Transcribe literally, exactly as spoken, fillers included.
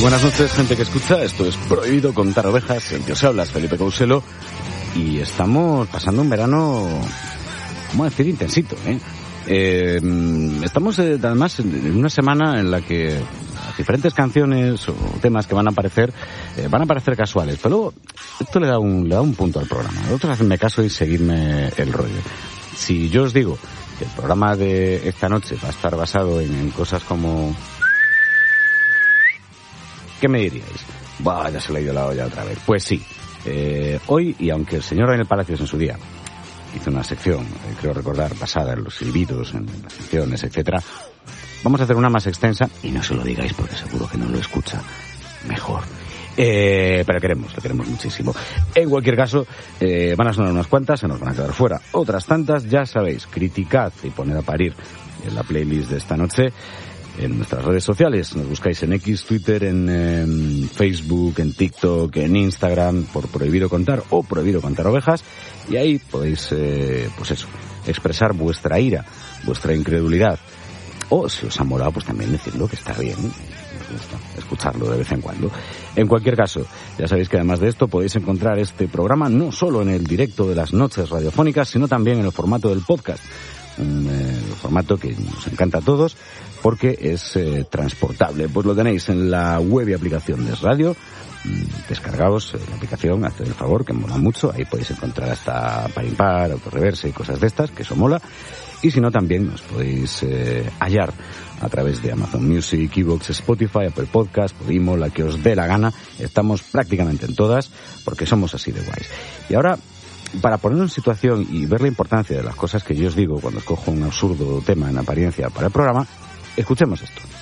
buenas noches, gente que escucha. Esto es Prohibido Contar Ovejas. El que os habla es Felipe Couselo. Y estamos pasando un verano, vamos a decir, intensito, ¿eh? Eh, estamos eh, además en una semana en la que diferentes canciones o temas que van a aparecer eh, van a parecer casuales, pero luego esto le da un le da un punto al programa. Vosotros hacedme caso y seguidme el rollo. Si yo os digo que el programa de esta noche va a estar basado en, en cosas como... ¿Qué me diríais? Buah, ya se le ha ido la olla otra vez. Pues sí, eh, hoy, y aunque el señor Daniel Palacios en su día hizo una sección, eh, creo recordar, basada en los silbidos, en las canciones, etcétera, vamos a hacer una más extensa, y no se lo digáis porque seguro que no lo escucha mejor. Eh, pero queremos, lo queremos muchísimo. En cualquier caso, eh, van a sonar unas cuantas, se nos van a quedar fuera otras tantas, ya sabéis, criticad y poned a parir en la playlist de esta noche en nuestras redes sociales. Nos buscáis en X, Twitter, en, en Facebook, en TikTok, en Instagram, por Prohibido Contar o Prohibido Contar Ovejas, y ahí podéis, eh, pues eso, expresar vuestra ira, vuestra incredulidad, o si os ha molado, pues también decirlo, que está bien, nos gusta escucharlo de vez en cuando. En cualquier caso, ya sabéis que además de esto podéis encontrar este programa no solo en el directo de las noches radiofónicas, sino también en el formato del podcast, un eh, formato que nos encanta a todos porque es eh, transportable. Pues lo tenéis en la web y aplicación de Radio. Descargaos eh, la aplicación, haced el favor, que mola mucho. Ahí podéis encontrar hasta par impar, autorreverse y cosas de estas, que eso mola. Y si no, también nos podéis eh, hallar a través de Amazon Music, iVoox, Spotify, Apple Podcast, Podimo, la que os dé la gana. Estamos prácticamente en todas porque somos así de guays. Y ahora, para ponernos en situación y ver la importancia de las cosas que yo os digo cuando escojo un absurdo tema en apariencia para el programa, escuchemos esto.